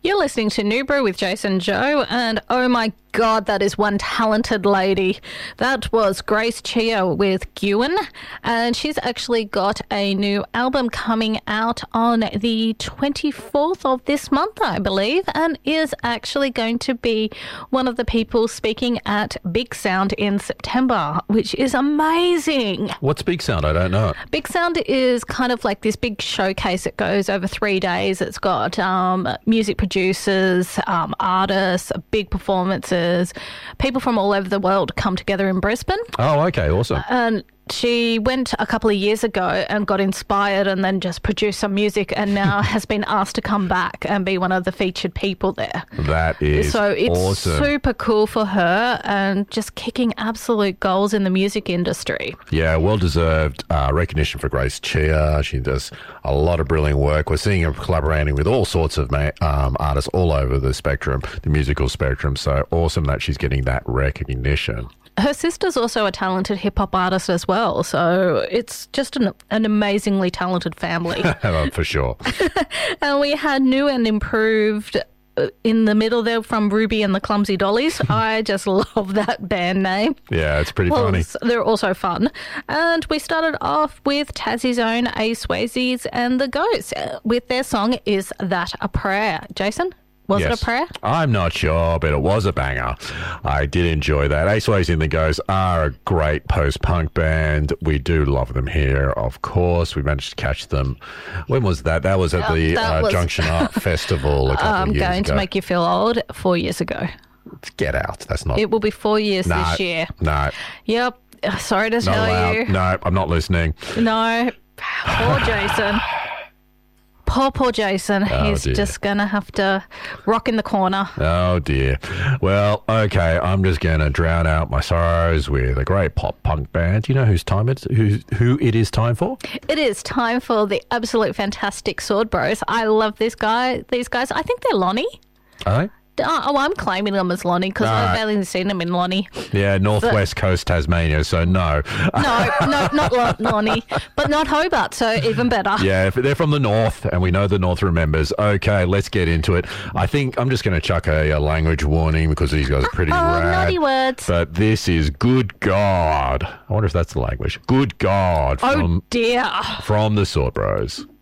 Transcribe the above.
You're listening to New Brew with Jason Joe, and oh my God, that is one talented lady. That was Grace Chia with Gwen, and she's actually got a new album coming out on the 24th of this month, I believe, and is actually going to be one of the people speaking at Big Sound in September, which is amazing. What's Big Sound? I don't know it. Big Sound is kind of like this big showcase. It goes over 3 days. It's got music producers, artists, big performances. People from all over the world come together in Brisbane. Oh, okay. Awesome. And she went a couple of years ago and got inspired and then just produced some music and now has been asked to come back and be one of the featured people there. That is So it's awesome. super cool for her and just kicking absolute goals in the music industry. Yeah, well-deserved recognition for Grace Chia. She does a lot of brilliant work. We're seeing her collaborating with all sorts of artists all over the spectrum, the musical spectrum. So awesome that she's getting that recognition. Her sister's also a talented hip-hop artist as well, so it's just an amazingly talented family. For sure. And we had new and improved in the middle there from Ruby and the Clumsy Dollies. I just love that band name. Yeah, it's pretty funny. They're also fun. And we started off with Tassie's own Ace Swayze's and the Ghosts with their song Is That a Prayer? Jason? Was it a prayer? I'm not sure, but it was a banger. I did enjoy that. Ace Swayze and the Ghosts are a great post-punk band. We do love them here, of course. We managed to catch them. When was that? That was at the Junction Art Festival a couple of years ago. I'm going to make you feel old. 4 years ago. Get out. That's not... It will be 4 years this year. No. Yep. Sorry to tell you. No, I'm not listening. No. Poor Jason. Poor Jason. He's just going to have to rock in the corner. Oh, dear. Well, okay, I'm just going to drown out my sorrows with a great pop-punk band. Do you know who it is time for? It is time for the absolute fantastic Sword Bros. I love these guys. I think they're Lonnie. Are they? Oh, I'm claiming them as Lonnie because I've only seen them in Lonnie. Yeah, Northwest Coast Tasmania, so no. No, not Lonnie, but not Hobart, so even better. Yeah, if they're from the north, and we know the north remembers. Okay, let's get into it. I think I'm just going to chuck a language warning because these guys are pretty rad. Naughty words. But this is Good God. I wonder if that's the language. Good God. Oh, dear. From the Sword Bros.